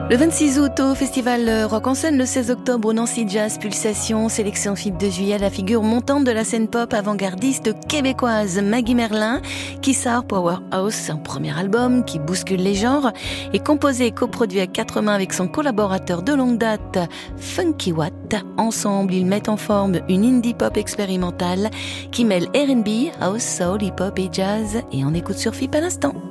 Le 26 août au festival Rock en Seine, le 16 octobre au Nancy Jazz Pulsation, sélection FIP de juillet, la figure montante de la scène pop avant-gardiste québécoise Maggie Merlin, qui sort Powerhouse, son premier album qui bouscule les genres, et composé et coproduit à quatre mains avec son collaborateur de longue date, Funky Watt. Ensemble, ils mettent en forme une indie pop expérimentale qui mêle R&B, house, soul, hip-hop et jazz, et on écoute sur FIP à l'instant.